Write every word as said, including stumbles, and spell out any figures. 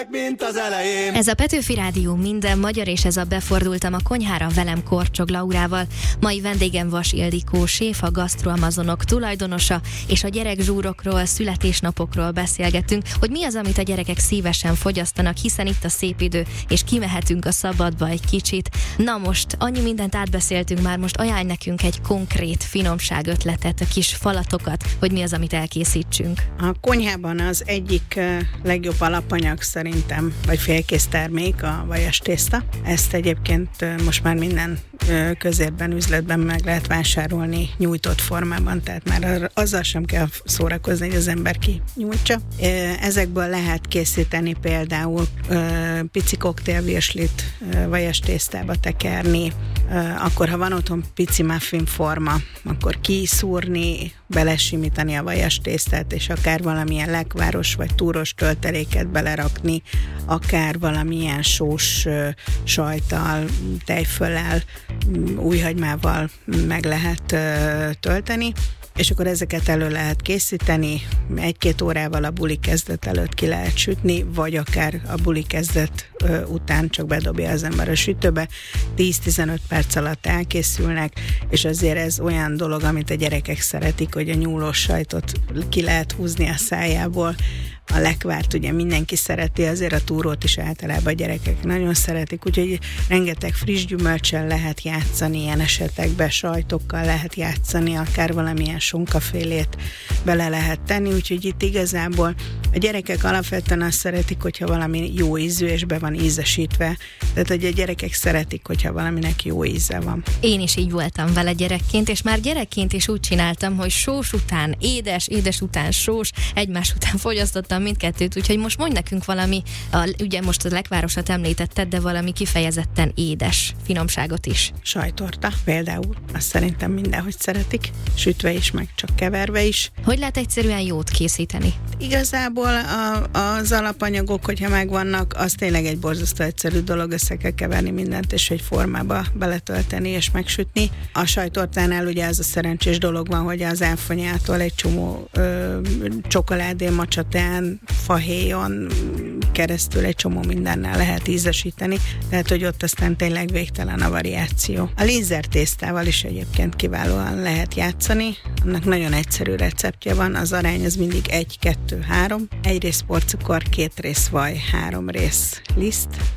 mint az elején. Ez a Petőfi Rádió minden magyar, és ez a Befordultam a konyhára velem Korcsog Laurával. Mai vendégem Vas Ildikó séf, a Gasztroamazonok tulajdonosa, és a gyerekzsúrokról, születésnapokról beszélgetünk, hogy mi az, amit a gyerekek szívesen fogyasztanak, hiszen itt a szép idő, és kimehetünk a szabadba egy kicsit. Na most, annyi mindent átbeszéltünk már, most ajánlj nekünk egy konkrét finomságötletet, a kis falatokat, hogy mi az, amit elkészítsünk. A konyhában az egyik legjobb alapanyag szerintem, vagy félkész termék a vajastészta. Ezt egyébként most már minden közérben, üzletben meg lehet vásárolni nyújtott formában, tehát már azzal sem kell szórakozni, hogy az ember ki nyújtsa. Ezekből lehet készíteni például pici koktélvirslit vajastésztába tekerni, akkor ha van otthon pici muffin forma, akkor kiszúrni, belesimítani a vajastésztát, és akár valamilyen lekváros vagy túros tölteléket belerakni, akár valamilyen sós sajttal, tejföllel, újhagymával meg lehet tölteni, és akkor ezeket elő lehet készíteni, egy-két órával a buli kezdet előtt ki lehet sütni, vagy akár a buli kezdet után csak bedobja az ember a sütőbe, tíz-tizenöt perc alatt elkészülnek, és azért ez olyan dolog, amit a gyerekek szeretik, hogy a nyúlós sajtot ki lehet húzni a szájából, a lekvárt ugye mindenki szereti, azért a túrót is általában a gyerekek nagyon szeretik, úgyhogy rengeteg friss gyümölccsel lehet játszani, ilyen esetekben sajtokkal lehet játszani, akár valamilyen sonkafélét bele lehet tenni, úgyhogy itt igazából a gyerekek alapvetően azt szeretik, hogyha valami jó ízű és be van ízesítve, tehát hogy a gyerekek szeretik, hogyha valaminek jó íze van. Én is így voltam vele gyerekként, és már gyerekként is úgy csináltam, hogy sós után édes, édes után sós, egymás után fogyasztottam mindkettőt, úgyhogy most mondj nekünk valami, a, ugye most a lekvárosat említetted, de valami kifejezetten édes finomságot is. Sajtorta például, azt szerintem mindenhogy szeretik, sütve is, meg csak keverve is. Hogy lehet egyszerűen jót készíteni? Igazából a, az alapanyagok, hogyha megvannak, az tényleg egy borzasztó egyszerű dolog, össze kell keverni mindent, és egy formába beletölteni és megsütni. A sajtortánál ugye ez a szerencsés dolog van, hogy az elfonyától egy csomó ö, csokoládé, macsatán, fahéjon keresztül egy csomó mindennel lehet ízesíteni, tehát hogy ott aztán tényleg végtelen a variáció. A linzer tésztával is egyébként kiválóan lehet játszani, annak nagyon egyszerű receptje van, az arány az mindig egy kettő három, egy rész porcukor, két rész vaj, három rész liszt,